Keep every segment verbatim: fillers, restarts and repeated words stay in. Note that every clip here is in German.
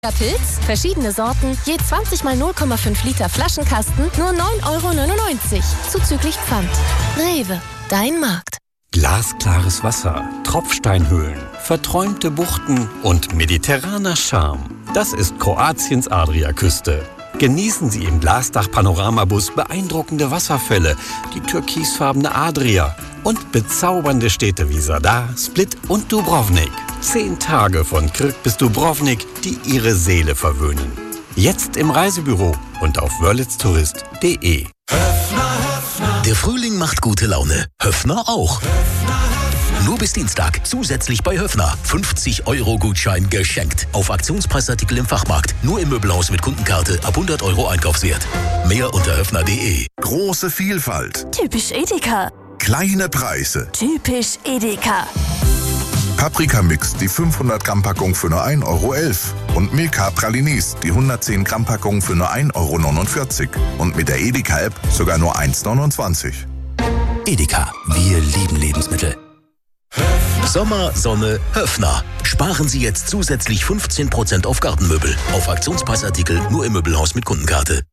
Pilz, verschiedene Sorten, je zwanzig mal null Komma fünf Liter Flaschenkasten, nur neun Euro neunundneunzig, zuzüglich Pfand. Rewe, dein Markt. Glasklares Wasser, Tropfsteinhöhlen, verträumte Buchten und mediterraner Charme. Das ist Kroatiens Adriaküste. Genießen Sie im Glasdach-Panoramabus beeindruckende Wasserfälle, die türkisfarbene Adria und bezaubernde Städte wie Zadar, Split und Dubrovnik. Zehn Tage von Krk bis Dubrovnik, die Ihre Seele verwöhnen. Jetzt im Reisebüro und auf wörlitztourist punkt de. Der Frühling macht gute Laune. Höffner auch. Nur bis Dienstag zusätzlich bei Höffner fünfzig Euro Gutschein geschenkt. Auf Aktionspreisartikel im Fachmarkt. Nur im Möbelhaus mit Kundenkarte ab hundert Euro Einkaufswert. Mehr unter höffner punkt de. Große Vielfalt. Typisch Edeka. Kleine Preise. Typisch Edeka. Paprika-Mix, die fünfhundert Gramm Packung für nur ein Euro elf. Und Milka Pralinis, die hundertzehn Gramm Packung für nur ein Euro neunundvierzig. Und mit der Edeka-App sogar nur eins neunundzwanzig. Edeka, wir lieben Lebensmittel. Sommer, Sonne, Höffner. Sparen Sie jetzt zusätzlich fünfzehn Prozent auf Gartenmöbel. Auf Aktionspreisartikel nur im Möbelhaus mit Kundenkarte.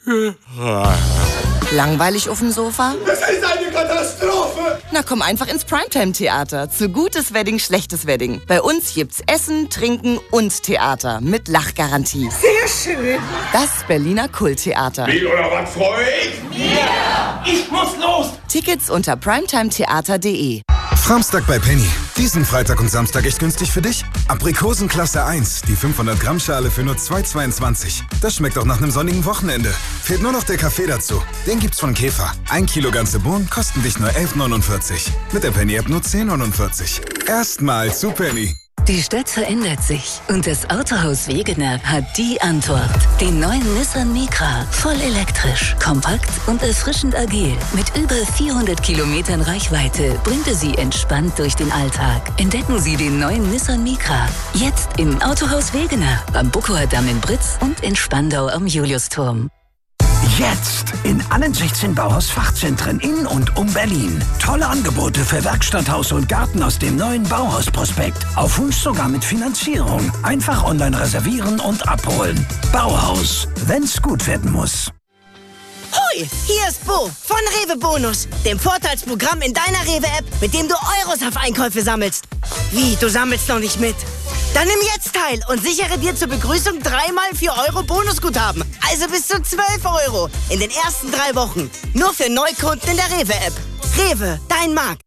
Langweilig auf dem Sofa? Das ist eine Katastrophe! Na komm einfach ins Primetime-Theater. Zu gutes Wedding, schlechtes Wedding. Bei uns gibt's Essen, Trinken und Theater mit Lachgarantie. Sehr schön! Das Berliner Kulttheater. Wie oder was, Freund? Yeah. Ich muss los! Tickets unter primetimetheater punkt de. Samstag bei Penny. Diesen Freitag und Samstag echt günstig für dich? Aprikosen Klasse eins, die fünfhundert Gramm Schale für nur zwei Euro zweiundzwanzig. Das schmeckt auch nach einem sonnigen Wochenende. Fehlt nur noch der Kaffee dazu. Den gibt's von Käfer. Ein Kilo ganze Bohnen kosten dich nur elf neunundvierzig. Mit der Penny-App nur zehn neunundvierzig. Erstmal zu Penny. Die Stadt verändert sich und das Autohaus Wegener hat die Antwort. Den neuen Nissan Micra. Voll elektrisch, kompakt und erfrischend agil. Mit über vierhundert Kilometern Reichweite bringt er Sie entspannt durch den Alltag. Entdecken Sie den neuen Nissan Micra. Jetzt im Autohaus Wegener. Am Buckower Damm in Britz und in Spandau am Juliusturm. Jetzt in allen sechzehn Bauhaus-Fachzentren in und um Berlin. Tolle Angebote für Werkstatt, Haus und Garten aus dem neuen Bauhaus-Prospekt. Auf Wunsch sogar mit Finanzierung. Einfach online reservieren und abholen. Bauhaus, wenn's gut werden muss. Hoi, hier ist Bo von Rewe Bonus, dem Vorteilsprogramm in deiner Rewe-App, mit dem du Euros auf Einkäufe sammelst. Wie, du sammelst noch nicht mit? Dann nimm jetzt teil und sichere dir zur Begrüßung dreimal vier Euro Bonusguthaben. Also bis zu zwölf Euro in den ersten drei Wochen. Nur für Neukunden in der Rewe-App. Rewe, dein Markt.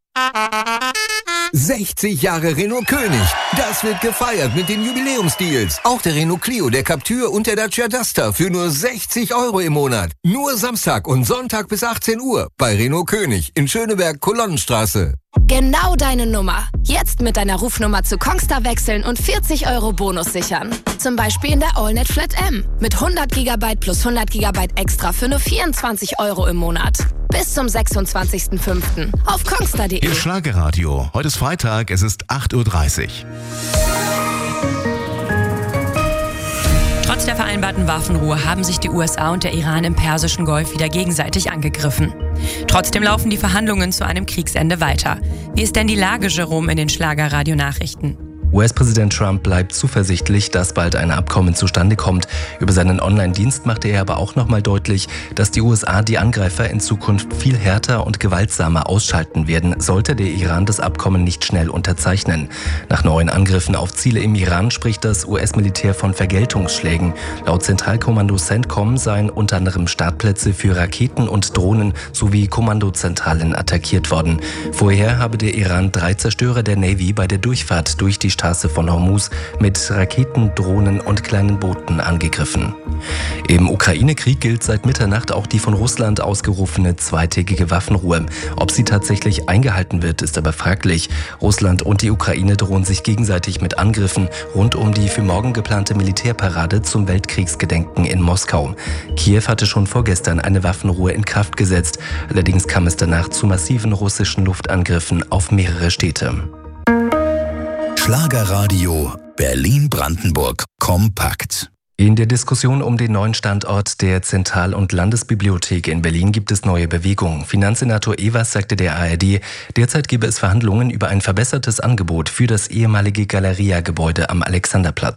sechzig Jahre Renault König. Das wird gefeiert mit den Jubiläumsdeals. Auch der Renault Clio, der Captur und der Dacia Duster für nur sechzig Euro im Monat. Nur Samstag und Sonntag bis achtzehn Uhr bei Renault König in Schöneberg-Kolonnenstraße. Genau deine Nummer. Jetzt mit deiner Rufnummer zu Kongstar wechseln und vierzig Euro Bonus sichern. Zum Beispiel in der AllNet Flat M. Mit hundert Gigabyte plus hundert Gigabyte extra für nur vierundzwanzig Euro im Monat. Bis zum sechsundzwanzigsten fünften auf kongstar punkt de. Ihr Schlagerradio. Heute ist Freitag, es ist acht Uhr dreißig. Trotz der vereinbarten Waffenruhe haben sich die U S A und der Iran im Persischen Golf wieder gegenseitig angegriffen. Trotzdem laufen die Verhandlungen zu einem Kriegsende weiter. Wie ist denn die Lage, Jerome, in den Schlagerradio-Nachrichten? U S-Präsident Trump bleibt zuversichtlich, dass bald ein Abkommen zustande kommt. Über seinen Online-Dienst machte er aber auch nochmal deutlich, dass die U S A die Angreifer in Zukunft viel härter und gewaltsamer ausschalten werden, sollte der Iran das Abkommen nicht schnell unterzeichnen. Nach neuen Angriffen auf Ziele im Iran spricht das U S-Militär von Vergeltungsschlägen. Laut Zentralkommando CENTCOM seien unter anderem Startplätze für Raketen und Drohnen sowie Kommandozentralen attackiert worden. Vorher habe der Iran drei Zerstörer der Navy bei der Durchfahrt durch die Straße von Hormuz mit Raketen, Drohnen und kleinen Booten angegriffen. Im Ukraine-Krieg gilt seit Mitternacht auch die von Russland ausgerufene zweitägige Waffenruhe. Ob sie tatsächlich eingehalten wird, ist aber fraglich. Russland und die Ukraine drohen sich gegenseitig mit Angriffen rund um die für morgen geplante Militärparade zum Weltkriegsgedenken in Moskau. Kiew hatte schon vorgestern eine Waffenruhe in Kraft gesetzt. Allerdings kam es danach zu massiven russischen Luftangriffen auf mehrere Städte. Schlagerradio Berlin-Brandenburg kompakt. In der Diskussion um den neuen Standort der Zentral- und Landesbibliothek in Berlin gibt es neue Bewegungen. Finanzsenator Evers sagte der A R D, derzeit gebe es Verhandlungen über ein verbessertes Angebot für das ehemalige Galeria-Gebäude am Alexanderplatz.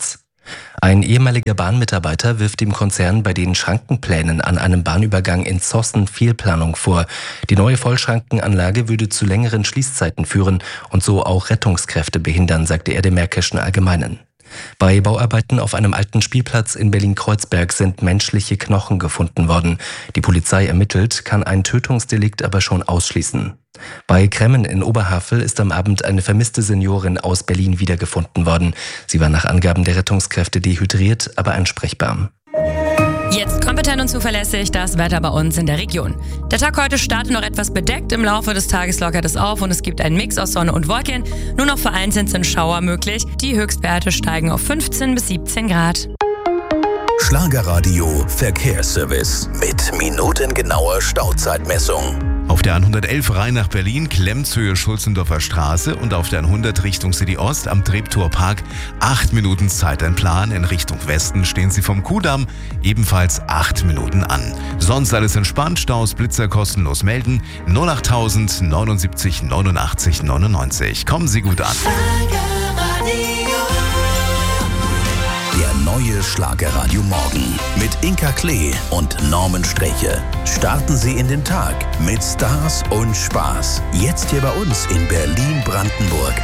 Ein ehemaliger Bahnmitarbeiter wirft dem Konzern bei den Schrankenplänen an einem Bahnübergang in Zossen Fehlplanung vor. Die neue Vollschrankenanlage würde zu längeren Schließzeiten führen und so auch Rettungskräfte behindern, sagte er dem Märkischen Allgemeinen. Bei Bauarbeiten auf einem alten Spielplatz in Berlin-Kreuzberg sind menschliche Knochen gefunden worden. Die Polizei ermittelt, kann ein Tötungsdelikt aber schon ausschließen. Bei Kremmen in Oberhavel ist am Abend eine vermisste Seniorin aus Berlin wiedergefunden worden. Sie war nach Angaben der Rettungskräfte dehydriert, aber ansprechbar. Jetzt kompetent und zuverlässig das Wetter bei uns in der Region. Der Tag heute startet noch etwas bedeckt, im Laufe des Tages lockert es auf und es gibt einen Mix aus Sonne und Wolken. Nur noch vereinzelt sind Schauer möglich. Die Höchstwerte steigen auf fünfzehn bis siebzehn Grad. Schlagerradio Verkehrsservice mit minutengenauer Stauzeitmessung. Auf der hundertelf Rhein nach Berlin, Klemzhöhe Schulzendorfer Straße und auf der hundert Richtung City Ost am Treptower-Park acht Minuten Zeiteinplan. In Richtung Westen stehen Sie vom Kudamm ebenfalls acht Minuten an. Sonst alles entspannt, Staus, Blitzer kostenlos melden. null achttausend neunundsiebzig neunundachtzig neunundneunzig. Kommen Sie gut an. Der neue Schlagerradio Morgen mit Inka Klee und Norman Streche. Starten Sie in den Tag mit Stars und Spaß. Jetzt hier bei uns in Berlin-Brandenburg.